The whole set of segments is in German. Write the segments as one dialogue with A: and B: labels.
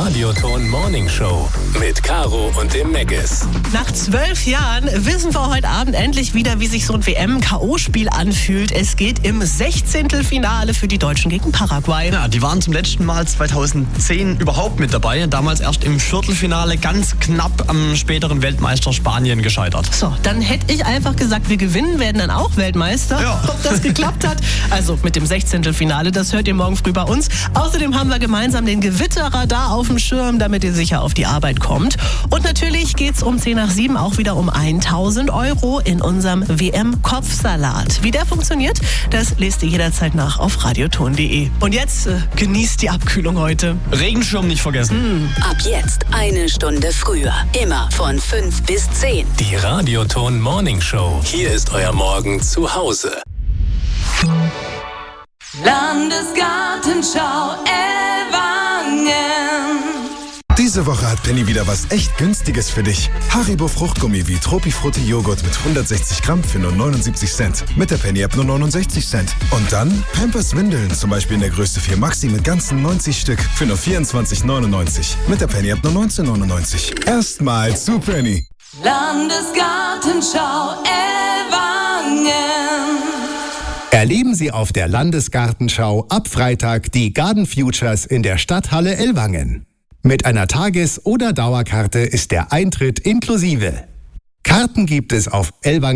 A: Radioton Morning Show mit Caro und dem Meggis.
B: Nach 12 Jahren wissen wir heute Abend endlich wieder, wie sich so ein WM-KO-Spiel anfühlt. Es geht im 16. Finale für die Deutschen gegen Paraguay.
C: Ja, die waren zum letzten Mal 2010 überhaupt mit dabei. Damals erst im Viertelfinale ganz knapp am späteren Weltmeister Spanien gescheitert.
B: So, dann hätte ich einfach gesagt, wir gewinnen, werden dann auch Weltmeister.
C: Ja.
B: Ob das geklappt hat? Also mit dem 16. Finale, das hört ihr morgen früh bei uns. Außerdem haben wir gemeinsam den Gewitterradar auf dem Schirm, damit ihr sicher auf die Arbeit kommt. Und natürlich geht's um 6:10 auch wieder um 1.000 € in unserem WM-Kopfsalat. Wie der funktioniert, das lest ihr jederzeit nach auf radioton.de. Und jetzt genießt die Abkühlung heute.
C: Regenschirm nicht vergessen.
D: Ab jetzt eine Stunde früher. Immer von 5 bis 10.
A: Die Radioton Morning Show. Hier ist euer Morgen zu Hause.
E: Landesgartenschau Ellwangen.
F: Diese Woche hat Penny wieder was echt Günstiges für dich. Haribo Fruchtgummi wie Tropifrutti Joghurt mit 160 Gramm für nur 79 Cent. Mit der Penny-App nur 69 Cent. Und dann Pampers Windeln, zum Beispiel in der Größe 4 Maxi mit ganzen 90 Stück für nur 24,99. Mit der Penny-App nur 19,99. Erstmal zu Penny.
E: Landesgartenschau Ellwangen.
G: Erleben Sie auf der Landesgartenschau ab Freitag die Garden Futures in der Stadthalle Ellwangen. Mit einer Tages- oder Dauerkarte ist der Eintritt inklusive. Karten gibt es auf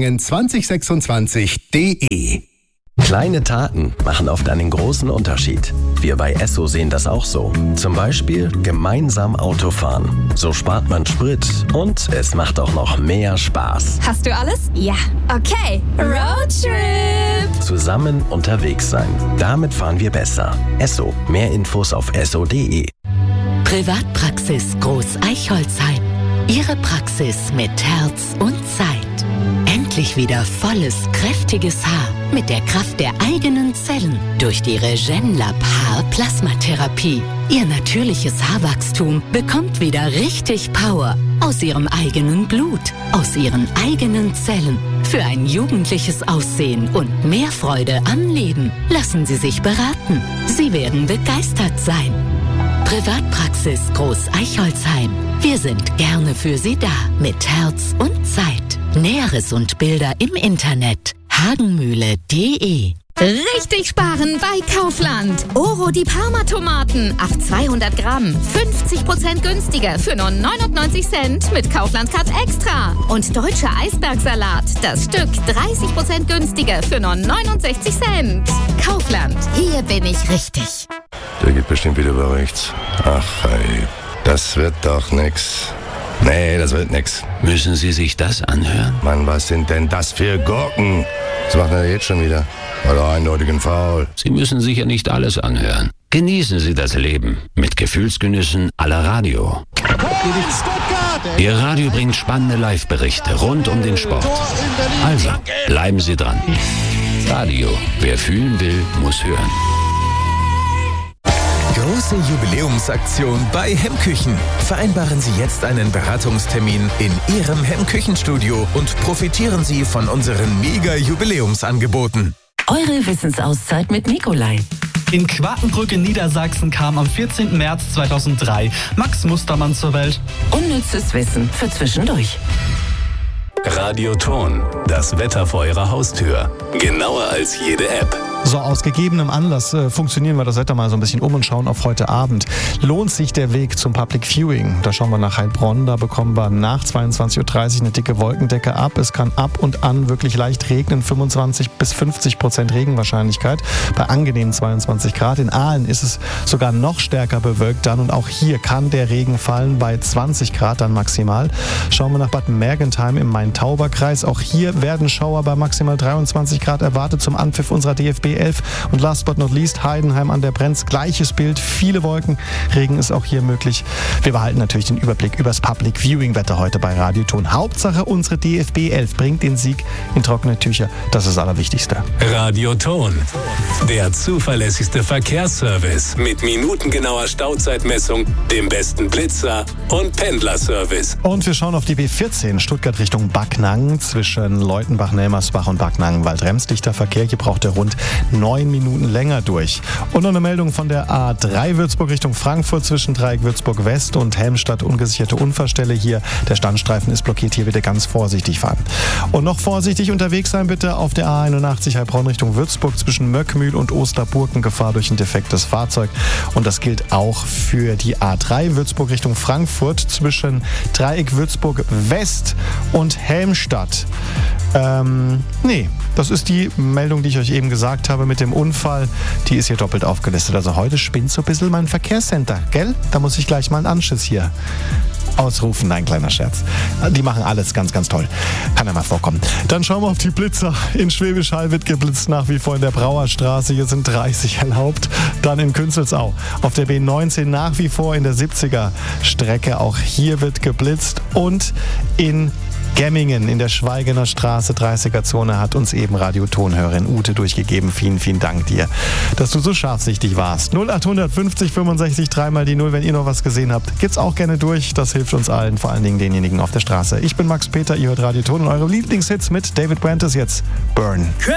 G: ellwangen2026.de.
H: Kleine Taten machen oft einen großen Unterschied. Wir bei Esso sehen das auch so. Zum Beispiel gemeinsam Autofahren. So spart man Sprit und es macht auch noch mehr Spaß.
I: Hast du alles? Ja. Okay. Roadtrip.
H: Zusammen unterwegs sein. Damit fahren wir besser. Esso. Mehr Infos auf esso.de.
D: Privatpraxis Groß-Eichholzheim. Ihre Praxis mit Herz und Zeit. Endlich wieder volles, kräftiges Haar mit der Kraft der eigenen Zellen durch die Regenlab Haar-Plasmatherapie. Ihr natürliches Haarwachstum bekommt wieder richtig Power aus ihrem eigenen Blut, aus ihren eigenen Zellen. Für ein jugendliches Aussehen und mehr Freude am Leben. Lassen Sie sich beraten. Sie werden begeistert sein. Privatpraxis Groß-Eichholzheim. Wir sind gerne für Sie da mit Herz und Zeit. Näheres und Bilder im Internet hagenmühle.de.
I: Richtig sparen bei Kaufland. Oro die Parma-Tomaten. Ab 200 Gramm. 50% günstiger für nur 99 Cent mit Kaufland Cut Extra. Und deutscher Eisbergsalat. Das Stück 30% günstiger für nur 69 Cent. Kaufland. Hier bin ich richtig.
J: Der geht bestimmt wieder über rechts. Ach, ey, das wird doch nix. Nee, das wird nix.
K: Müssen Sie sich das anhören?
J: Mann, was sind denn das für Gurken? Was macht er jetzt schon wieder? War doch eindeutig ein Foul.
K: Sie müssen sicher nicht alles anhören. Genießen Sie das Leben mit Gefühlsgenüssen à la Radio. Ihr Radio bringt spannende Live-Berichte rund um den Sport. Also, bleiben Sie dran. Radio, wer fühlen will, muss hören.
L: Große Jubiläumsaktion bei Hemmküchen. Vereinbaren Sie jetzt einen Beratungstermin in Ihrem Hemmküchenstudio und profitieren Sie von unseren Mega-Jubiläumsangeboten.
D: Eure Wissensauszeit mit Nikolai.
C: In Quakenbrück in Niedersachsen kam am 14. März 2003 Max Mustermann zur Welt.
D: Unnützes Wissen für zwischendurch.
A: Radioton, das Wetter vor eurer Haustür. Genauer als jede App.
M: So, aus gegebenem Anlass funktionieren wir das Wetter mal so ein bisschen um und schauen auf heute Abend. Lohnt sich der Weg zum Public Viewing? Da schauen wir nach Heilbronn, da bekommen wir nach 22.30 Uhr eine dicke Wolkendecke ab. Es kann ab und an wirklich leicht regnen, 25-50% Regenwahrscheinlichkeit bei angenehmen 22 Grad. In Aalen ist es sogar noch stärker bewölkt dann und auch hier kann der Regen fallen bei 20 Grad dann maximal. Schauen wir nach Bad Mergentheim im Main-Tauber-Kreis. Auch hier werden Schauer bei maximal 23 Grad erwartet zum Anpfiff unserer DFB 11. Und last but not least, Heidenheim an der Brenz. Gleiches Bild, viele Wolken. Regen ist auch hier möglich. Wir behalten natürlich den Überblick übers Public Viewing Wetter heute bei Radioton. Hauptsache, unsere DFB 11 bringt den Sieg in trockene Tücher. Das ist das Allerwichtigste.
A: Radioton, der zuverlässigste Verkehrsservice mit minutengenauer Stauzeitmessung, dem besten Blitzer und Pendlerservice.
M: Und wir schauen auf die B14 Stuttgart Richtung Backnang zwischen Leutenbach, Nelmersbach und Backnang-Waldrems. Dichter Verkehr. Hier braucht er rund 9 Minuten länger durch. Und noch eine Meldung von der A3 Würzburg Richtung Frankfurt zwischen Dreieck Würzburg West und Helmstadt, ungesicherte Unfallstelle hier. Der Standstreifen ist blockiert, hier bitte ganz vorsichtig fahren. Und noch vorsichtig unterwegs sein bitte auf der A81 Heilbronn Richtung Würzburg zwischen Möckmühl und Osterburgen, Gefahr durch ein defektes Fahrzeug. Und das gilt auch für die A3 Würzburg Richtung Frankfurt zwischen Dreieck Würzburg West und Helmstadt. Das ist die Meldung, die ich euch eben gesagt habe mit dem Unfall. Die ist hier doppelt aufgelistet. Also heute spinnt so ein bisschen mein Verkehrscenter, gell? Da muss ich gleich mal einen Anschiss hier ausrufen. Nein, kleiner Scherz. Die machen alles ganz, ganz toll. Kann ja mal vorkommen. Dann schauen wir auf die Blitzer. In Schwäbisch Hall wird geblitzt nach wie vor in der Brauerstraße. Hier sind 30 erlaubt. Dann in Künzelsau. Auf der B19 nach wie vor in der 70er Strecke. Auch hier wird geblitzt. Und in Gemmingen in der Schweigener Straße 30er-Zone hat uns eben Radiotonhörerin Ute durchgegeben. Vielen, vielen Dank dir, dass du so scharfsichtig warst. 0800 50 65 3 die 0, wenn ihr noch was gesehen habt. Geht's auch gerne durch. Das hilft uns allen, vor allen Dingen denjenigen auf der Straße. Ich bin Max Peter, ihr hört Radio Ton und eure Lieblingshits mit David Brantes jetzt. Burn.